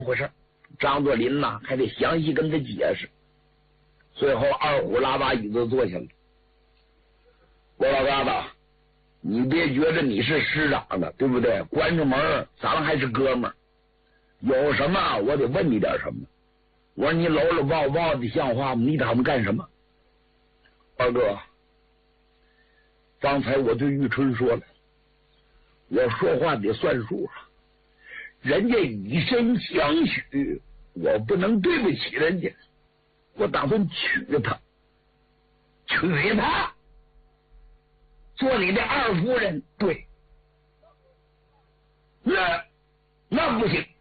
回事？张作霖呐，还得详细跟他解释。最后二虎拉把椅子坐下了。我老疙瘩，你别觉得你是师长的，对不对？关着门，咱们还是哥们儿，有什么我得问你点什么。我说你搂搂抱抱的像话吗？你打算干什么？二哥，刚才我对玉春说了，我说话得算数啊，人家以身相许，我不能对不起人家，我打算娶她，做你的二夫人。对，那不行。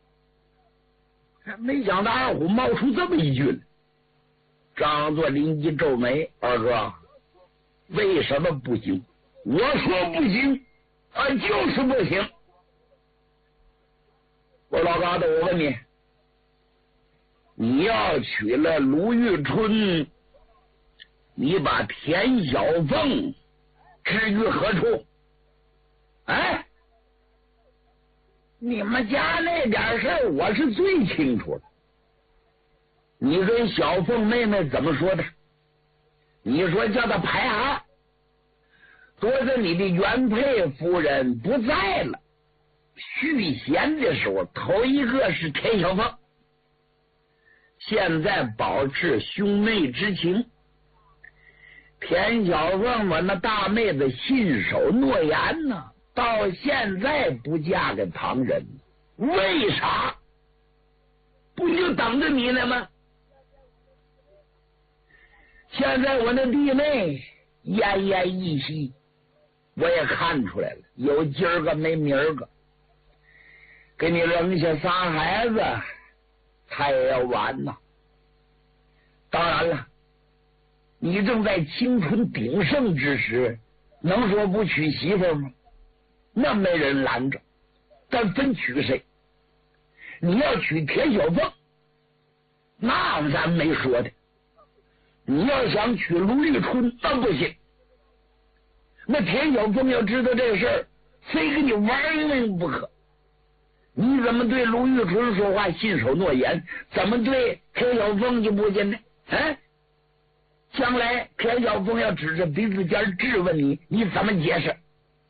没想到二虎冒出这么一句来。张作霖一皱眉，二哥，为什么不行？我说不行就是不行。我老疙瘩，我问你，你要娶了卢玉春，你把田小凤置于何处？哎，你们家那点事儿我是最清楚的。你跟小凤妹妹怎么说的？你说叫她排行，多着你的原配夫人不在了，续弦的时候头一个是田小凤，现在保持兄妹之情。田小凤我那大妹子信守诺言呢，到现在不嫁给旁人，为啥？不就等着你呢吗？现在我那弟妹奄奄一息，我也看出来了，有今儿个没明儿个，给你扔下仨孩子，他也要完呐。当然了，你正在青春鼎盛之时，能说不娶媳妇吗？那没人拦着，但分娶谁？你要娶田小凤，那咱没说的。你要想娶卢玉春，那不行。那田小凤要知道这事儿，非跟你玩命不可。你怎么对卢玉春说话信守诺言？怎么对田小凤就不信呢？将来田小凤要指着鼻子尖质问你，你怎么解释？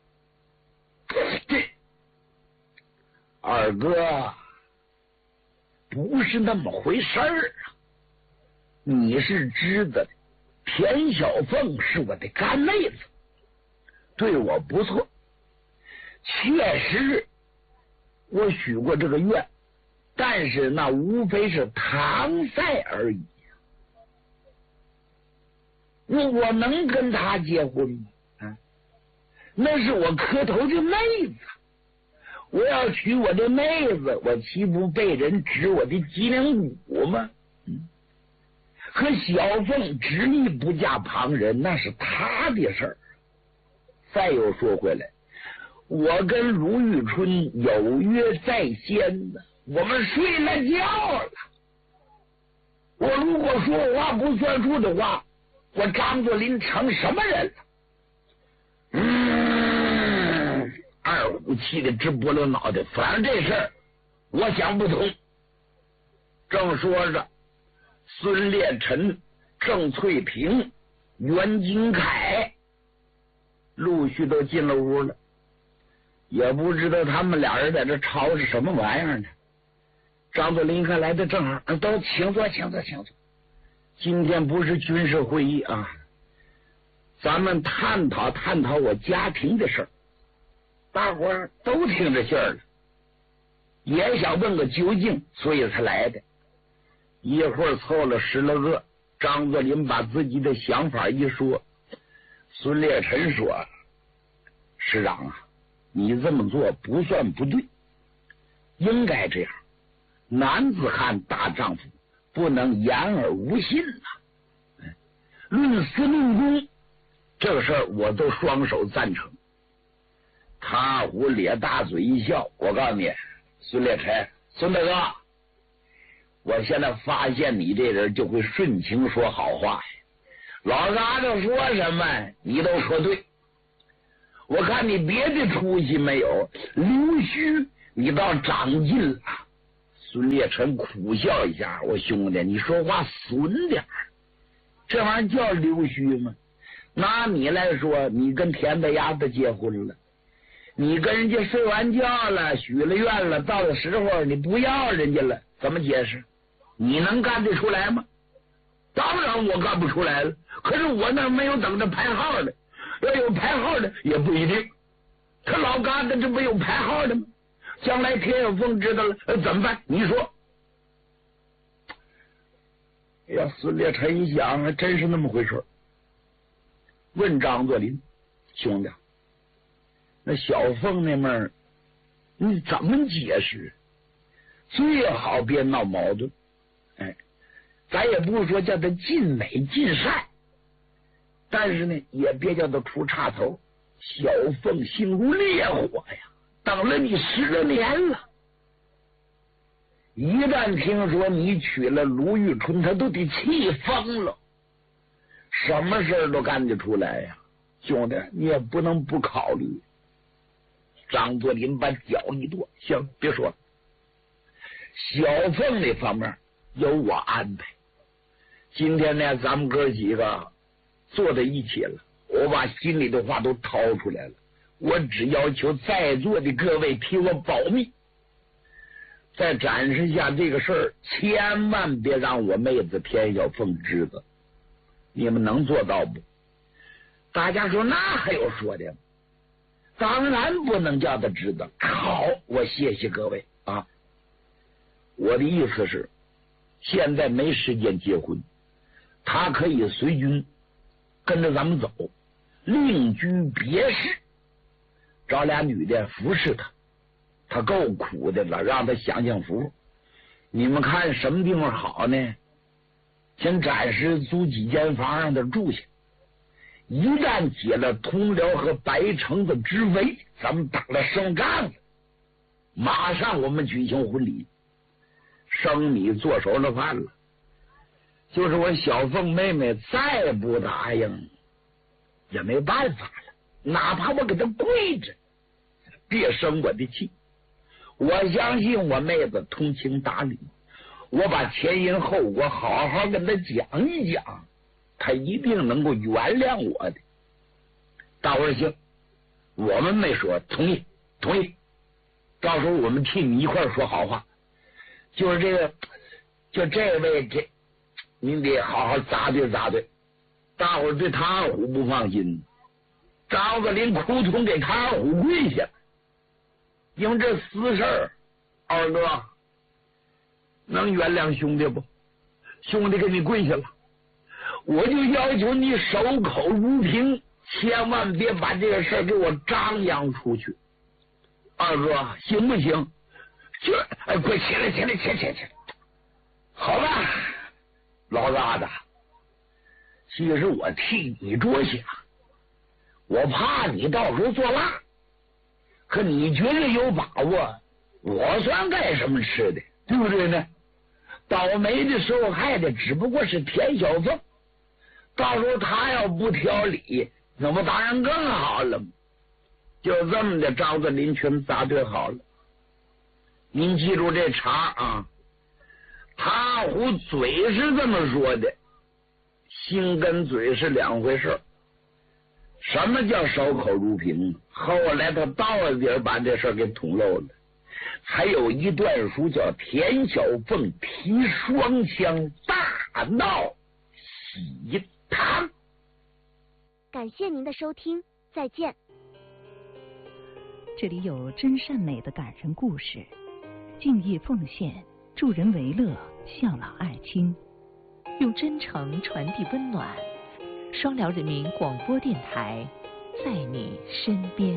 这二哥不是那么回事儿啊！你是知道的，田小凤是我的干妹子，对我不错，确实我许过这个愿，但是那无非是搪塞而已。我能跟他结婚吗？那是我磕头的妹子，我要娶我的妹子，我岂不被人指我的脊梁骨吗？可小凤执意不嫁旁人，那是他的事儿。再又说回来，我跟卢玉春有约在先呢，我们睡了觉了。我如果说话不算数的话，我张作霖成什么人了？二虎气的直拨了脑袋，反正这事儿我想不通。正说着，孙烈臣、郑翠萍、袁金凯陆续都进了屋了，也不知道他们俩人在这吵是什么玩意儿呢。张作霖看来的正好，都请坐，请坐，请坐。今天不是军事会议啊，咱们探讨探讨我家庭的事儿。大伙儿都听着信儿了，也想问个究竟，所以才来的。一会儿凑了10来个，张作霖把自己的想法一说。孙烈臣说：“师长啊，你这么做不算不对，应该这样。男子汉大丈夫，不能言而无信呐。论私论公，这个事儿我都双手赞成。”他虎咧大嘴一笑：“我告诉你，孙烈臣，孙大哥，我现在发现你这人就会顺情说好话呀。老疙瘩说什么你都说对，我看你别的出息没有，溜须你倒长进了。 孙烈臣苦笑一下，我兄弟，你说话损点，这玩意儿叫溜须吗？拿你来说，你跟田大丫子结婚了，你跟人家睡完觉了，许了愿了，到了时候你不要人家了，怎么解释？你能干得出来吗？当然我干不出来了，可是我那没有等着排号的，要有排号的也不一定。他老干的这不有排号的吗？将来田有凤知道了，怎么办？你说？呀，孙烈臣一想，还真是那么回事。问张作霖，兄弟，那小凤那门你怎么解释？最好别闹矛盾。哎，咱也不说叫他尽美尽善，但是呢，也别叫他出岔头。小凤心如烈火呀，等了你10年了，一旦听说你娶了卢玉春，他都得气疯了，什么事都干得出来呀，兄弟，你也不能不考虑。张作霖把脚一跺，行，别说了，小凤那方面由我安排。今天呢，咱们哥几个坐在一起了，我把心里的话都掏出来了，我只要求在座的各位替我保密，再展示下这个事儿，千万别让我妹子田小凤知道。你们能做到不？大家说那还有说的吗？当然不能叫他知道。好，我谢谢各位啊。我的意思是，现在没时间结婚，他可以随军跟着咱们走，另居别室，找俩女的服侍他，他够苦的了，让他享享福。你们看什么地方好呢？先暂时租几间房让他住下，一旦解了通辽和白城的之围，咱们打了胜仗了，马上我们举行婚礼，生米做熟了饭了。就是我小凤妹妹再不答应也没办法了，哪怕我给她跪着，别生我的气。我相信我妹子通情达理，我把前因后果好好跟她讲一讲，她一定能够原谅我的。大伙儿行，我们没说同意，同意，到时候我们替你一块说好话。就是这个，就这位这，您得好好砸对砸对。大伙儿对唐二虎不放心，张作霖扑通给唐二虎跪下，因为这私事儿，二哥能原谅兄弟不？兄弟给你跪下了，我就要求你守口如瓶，千万别把这个事儿给我张扬出去。二哥行不行？就快起来起来起来起来！好吧，老大的，其实我替你着想，我怕你到时候做辣，可你觉得有把握，我算干什么吃的，对不对呢？倒霉的受害的只不过是田小凤，到时候他要不挑理，那不当然更好了吗？就这么的，张作霖全砸对好了。您记住这茬啊，他虎嘴是这么说的，心跟嘴是两回事。什么叫守口如瓶？后来他到底把这事给捅漏了。还有一段书叫田小凤提双枪大闹喜堂。 感谢您的收听，再见。 这里有真善美的感人故事，敬业奉献，助人为乐，孝老爱亲，用真诚传递温暖。双辽人民广播电台，在你身边。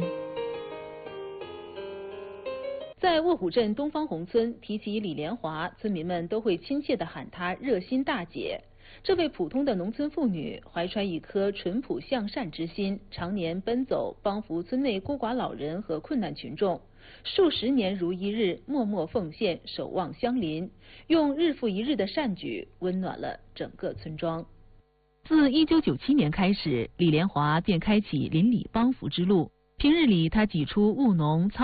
在卧虎镇东方红村，提起李莲华，村民们都会亲切地喊她热心大姐。这位普通的农村妇女，怀揣一颗淳朴向善之心，常年奔走帮扶村内孤寡老人和困难群众，数十年如一日，默默奉献，守望相邻，用日复一日的善举温暖了整个村庄。自1997年开始，李莲华便开启邻里帮扶之路。平日里，她挤出务农操